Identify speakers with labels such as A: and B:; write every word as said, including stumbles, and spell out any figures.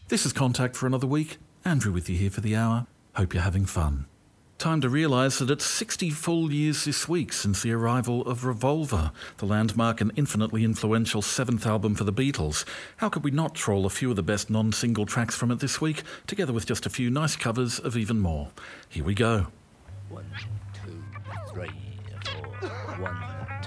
A: This is Contact for another week. Andrew with you here for the hour. Hope you're having fun. Time to realise that it's sixty full years this week since the arrival of Revolver, the landmark and infinitely influential seventh album for the Beatles. How could we not troll a few of the best non-single tracks from it this week, together with just a few nice covers of even more? Here we go.
B: One, two, three, four. One,